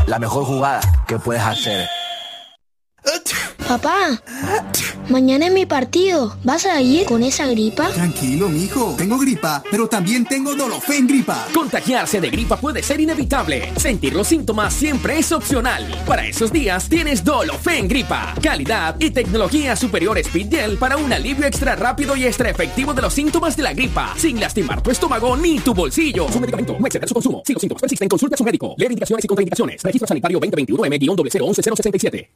la mejor jugada que puedes hacer. Papá, mañana es mi partido. ¿Vas a ir con esa gripa? Tranquilo, mijo. Tengo gripa, pero también tengo Dolofen gripa. Contagiarse de gripa puede ser inevitable. Sentir los síntomas siempre es opcional. Para esos días tienes Dolofen gripa. Calidad y tecnología superior Speed Gel para un alivio extra rápido y extra efectivo de los síntomas de la gripa, sin lastimar tu estómago ni tu bolsillo. Su medicamento, no exceder su consumo. Si los síntomas persisten, consulte a su médico. Leer indicaciones y contraindicaciones. Registro sanitario 2021-M-0011067.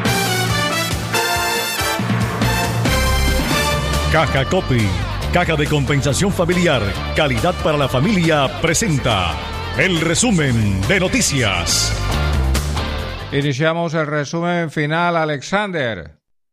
Caja Copy, Caja de Compensación Familiar, calidad para la familia, presenta el resumen de noticias. Iniciamos el resumen final, Alexander.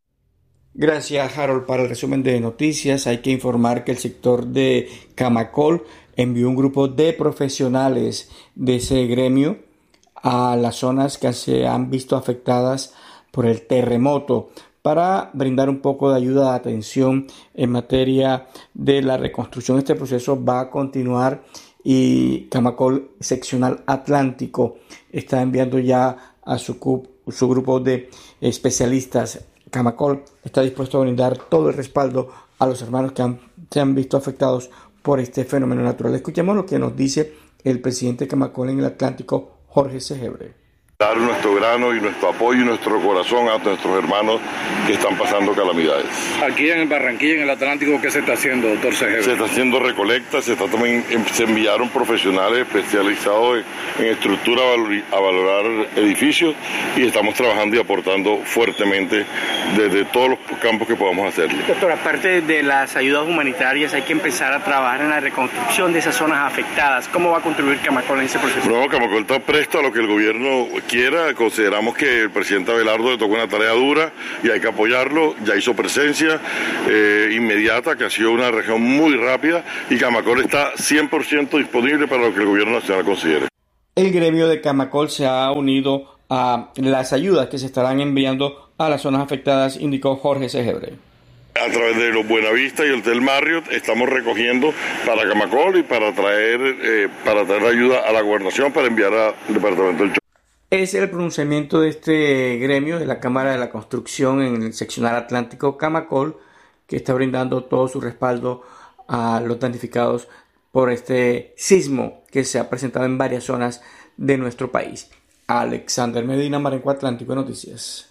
Gracias, Harold. Para el resumen de noticias hay que informar que el sector de Camacol envió un grupo de profesionales de ese gremio a las zonas que se han visto afectadas por el terremoto, para brindar un poco de ayuda de atención en materia de la reconstrucción. Este proceso va a continuar y Camacol Seccional Atlántico está enviando ya a su grupo de especialistas. Camacol está dispuesto a brindar todo el respaldo a los hermanos que se han visto afectados por este fenómeno natural. Escuchemos lo que nos dice el presidente de Camacol en el Atlántico, Jorge Segebre. Dar nuestro grano y nuestro apoyo y nuestro corazón a nuestros hermanos que están pasando calamidades. Aquí en Barranquilla, en el Atlántico, ¿qué se está haciendo, doctor Segebre? Se está haciendo recolecta, se enviaron profesionales especializados en estructura a valorar edificios y estamos trabajando y aportando fuertemente desde todos los campos que podamos hacerle. Doctor, aparte de las ayudas humanitarias, hay que empezar a trabajar en la reconstrucción de esas zonas afectadas. ¿Cómo va a contribuir Camacol en ese proceso? No, Camacol está presto a lo que el gobierno quiera. Consideramos que el presidente Abelardo le tocó una tarea dura y hay que apoyarlo. Ya hizo presencia inmediata, que ha sido una región muy rápida, y Camacol está 100% disponible para lo que el gobierno nacional considere. El gremio de Camacol se ha unido a las ayudas que se estarán enviando a las zonas afectadas, indicó Jorge Segebre. A través de los Buenavista y el Hotel Marriott estamos recogiendo para Camacol y para traer ayuda a la gobernación para enviar al departamento del Chocó. Es el pronunciamiento de este gremio de la Cámara de la Construcción en el seccional Atlántico Camacol, que está brindando todo su respaldo a los damnificados por este sismo que se ha presentado en varias zonas de nuestro país. Alexander Medina, Marenco Atlántico Noticias.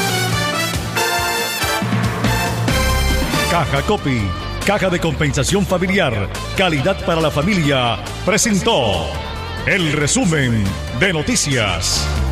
Caja Copy, Caja de Compensación Familiar, calidad para la familia, presentó el resumen de noticias.